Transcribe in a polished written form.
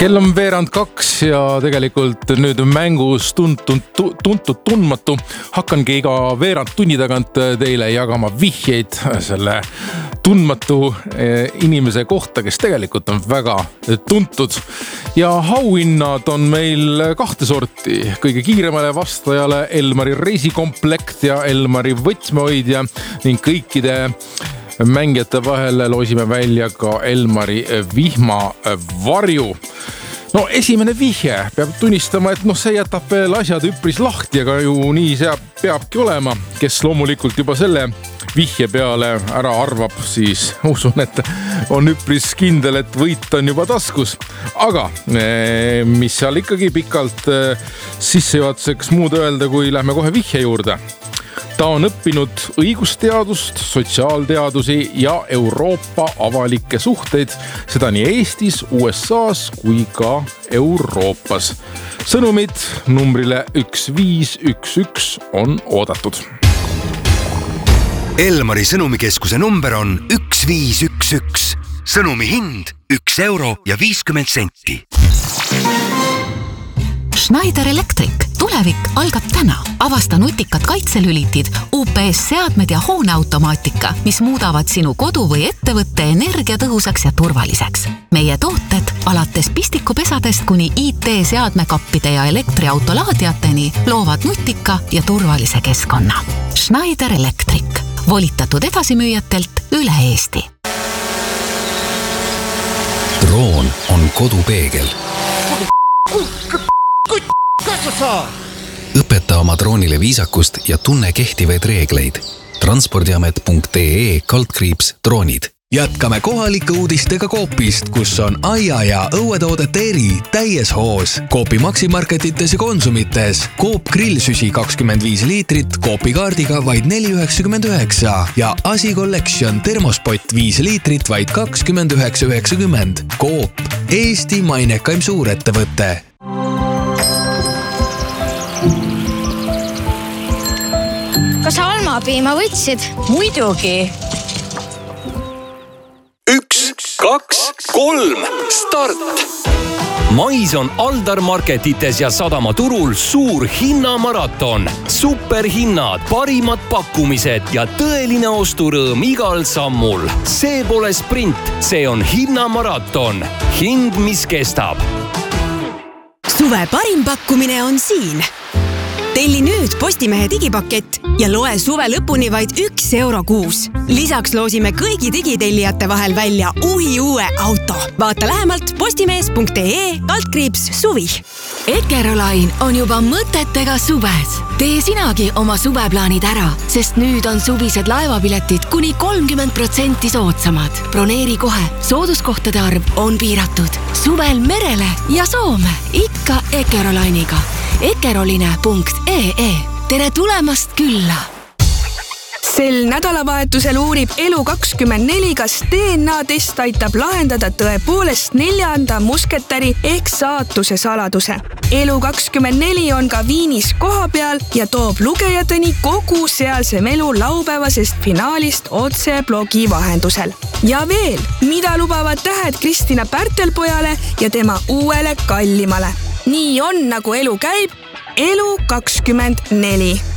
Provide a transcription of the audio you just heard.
Kell on 1:02 ja tegelikult nüüd mängus tuntud tundmatu. Hakkangi iga veerand tunni tagant teile jagama vihjeid selle tundmatu inimese kohta, kes tegelikult on väga tuntud. Ja auhinnad on meil kahte sorti. Kõige kiiremale vastajale Elmari reisikomplekt ja Elmari võtmehoidja ning kõikide mängijate vahele loosime välja ka Elmari vihmavarju. No esimene vihje peab tunnistama, et see jätab veel asjad üpris lahti, aga ju nii see peabki olema. Kes loomulikult juba selle vihje peale ära arvab, siis usun, et on üpris kindel, et võit on juba taskus. Aga mis seal ikkagi pikalt sissejuhatuseks muud öelda, kui lähme kohe vihje juurde. Ta on õppinud õigusteadust, sotsiaalteadusi ja Euroopa avalikke suhteid, seda nii Eestis, USAs kui ka Euroopas. Sõnumid numbrile 1511 on oodatud. Elmari sõnumikeskuse number on 1511. Sõnumi hind 1,50 €. Schneider Electric. Tulevik algab täna. Avasta nutikad kaitselülitid, UPS-seadmed ja hooneautomaatika, mis muudavad sinu kodu või ettevõtte energiatõhusaks ja turvaliseks. Meie tooted alates pistikupesadest kuni IT-seadmekappide ja elektriautolaadiateni loovad nutika ja turvalise keskkonna. Schneider Electric. Volitatud edasimüüjatelt üle Eesti. Droon on kodupeegel. Õpeta oma droonile viisakust ja tunne kehtivaid reegleid. Transpordiamet.ee/droonid. Jätkame kohalike uudistega Coopist, kus on aia- ja õuetoodete eri täies hoos. Coopi maksimarketites ja konsumites. Coop grillsüsi 25 liitrit Coopi kaardiga vaid 4,99 ja Asi Collection termospott 5 liitrit vaid 29,90. Coop, Eesti mainekaim suurettevõte. Kas almapiima võtsid? Muidugi. 1, 2, 3, start! Mais on Aldar Marketites ja Sadamaturul suur hinnamaraton. Superhinnad, parimad pakkumised ja tõeline osturõõm igal sammul. See pole sprint, see on hinnamaraton. Hind, mis kestab. Suve parim pakkumine on siin. Telli nüüd Postimehe digipakett ja loe suve lõpuni vaid 1 € kuus. Lisaks loosime kõigi digitellijate vahel välja uue auto. Vaata lähemalt postimees.ee/suvi. Ekerolain on juba mõtetega suves. Tee sinagi oma suveplaanid ära, sest nüüd on suvised laevapiletid kuni 30% soodsamad. Broneeri kohe, sooduskohtade arv on piiratud. Suvel merele ja Soome, ikka Ekerolainiga. Ekeroline.ee. Tere tulemast külla! Sel nädalavahetusel uurib Elu24, kas DNA-test aitab lahendada tõepoolest 4. musketäri ehk saatuse saladuse. Elu24 on ka Viinis koha peal ja toob lugejateni kogu sealse melu laupäevasest finaalist otse blogi vahendusel. Ja veel, mida lubavad tähed Kristina Pärtelpojale ja tema uuele kallimale. Nii on, nagu elu käib. Elu24.